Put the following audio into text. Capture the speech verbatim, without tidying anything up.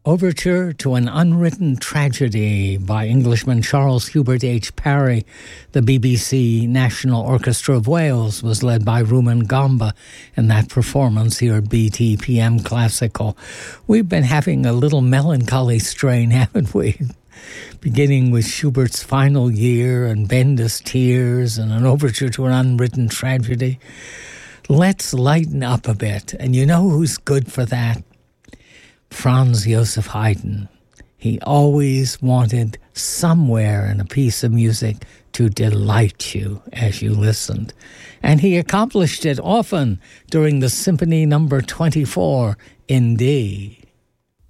Overture to an Unwritten Tragedy by Englishman Charles Hubert H. Parry. The B B C National Orchestra of Wales was led by Rumen Gamba in that performance here at B T P M Classical. We've been having a little melancholy strain, haven't we? Beginning with Schubert's Final Year and Benda's Tears and an overture to an Unwritten Tragedy. Let's lighten up a bit. And you know who's good for that? Franz Joseph Haydn. He always wanted somewhere in a piece of music to delight you as you listened. And he accomplished it often during the Symphony Number twenty-four in D.